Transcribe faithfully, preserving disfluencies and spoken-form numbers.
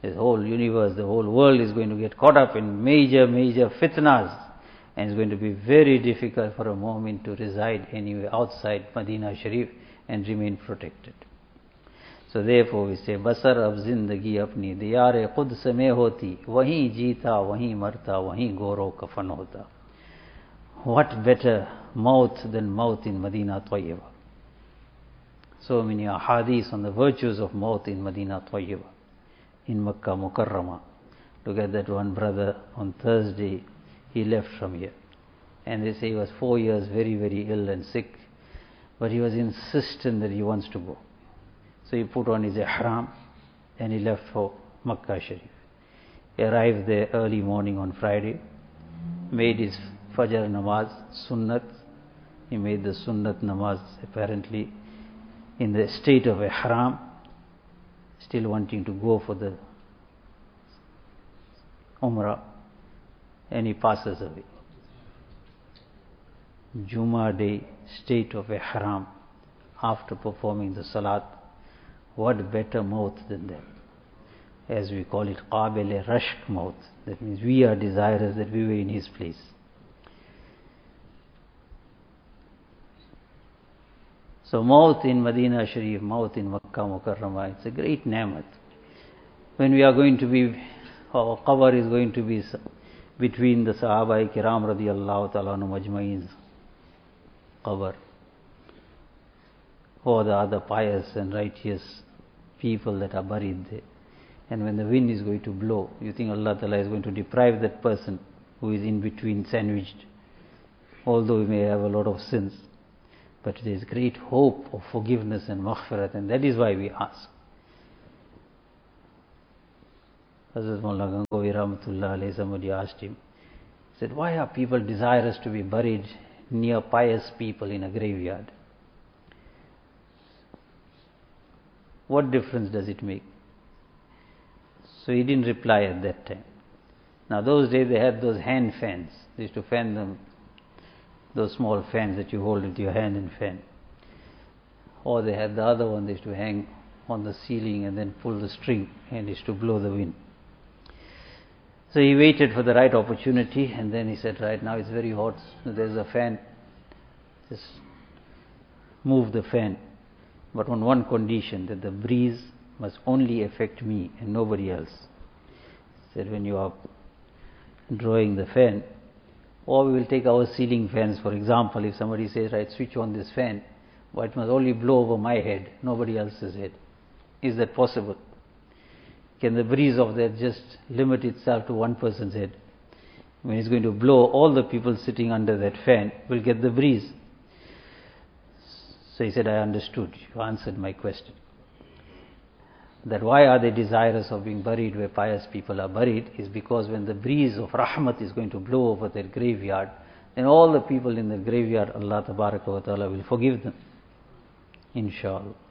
This whole universe, the whole world is going to get caught up in major, major fitnas, and it's going to be very difficult for a mu'min to reside anywhere outside Medina Sharif and remain protected. So therefore we say, Basar ab zindagi apni diyar Quds mein hoti, wahin jeeta, wahin marta, wahin goro kafan hota. What better maut than maut in Medina Tayyiba? So many ahadith on the virtues of maut in Medina Tayyiba, in Makkah Mukarramah. Look at that one brother on Thursday, he left from here. And they say he was four years very, very ill and sick, but he was insistent that he wants to go. So he put on his ihram and he left for Makkah Sharif. He arrived there early morning on Friday, made his Fajr namaz, sunnat. He made the sunnat namaz apparently in the state of ihram, still wanting to go for the Umrah, and he passes away. Jummah day, state of ihram, after performing the salat. What better maut than that? As we call it, qabil rashk maut. That means we are desirous that we were in his place. So maut in Medina Sharif, maut in Makkah Mukarramah, it's a great ni'mat. When we are going to be, our qabr is going to be between the Sahaba Kiram radiyallahu ta'ala anhum ajma'in's qabr, or the other pious and righteous people that are buried there. And when the wind is going to blow, you think Allah Ta'ala is going to deprive that person who is in between, sandwiched, although he may have a lot of sins. But there is great hope of forgiveness and maghfirat, and that is why we ask. Hazrat Maulana Gangohi Rahmatullah alayhi, somebody asked him, said, why are people desirous to be buried near pious people in a graveyard? What difference does it make? So he didn't reply at that time. Now those days they had those hand fans. They used to fan them, those small fans that you hold with your hand and fan. Or they had the other one they used to hang on the ceiling and then pull the string and used to blow the wind. So he waited for the right opportunity, and then he said, right now it's very hot, so there's a fan, just move the fan. But on one condition, that the breeze must only affect me and nobody else. He said, when you are drawing the fan, or we will take our ceiling fans, for example, if somebody says, right, switch on this fan, but it must only blow over my head, nobody else's head. Is that possible? Can the breeze of that just limit itself to one person's head? When it's going to blow, all the people sitting under that fan will get the breeze. So he said, I understood. You answered my question. That why are they desirous of being buried where pious people are buried is because when the breeze of rahmat is going to blow over their graveyard, then all the people in the graveyard, Allah Tabaraka wa Ta'ala will forgive them. Inshallah.